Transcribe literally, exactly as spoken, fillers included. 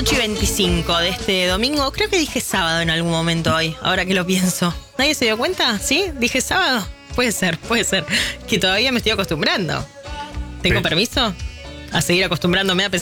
ocho y veinticinco de este domingo. Creo que dije sábado en algún momento hoy, ahora que lo pienso. ¿Nadie se dio cuenta? ¿Sí? ¿Dije sábado? Puede ser, puede ser. Que todavía me estoy acostumbrando. ¿Tengo Sí. permiso a seguir acostumbrándome a pesar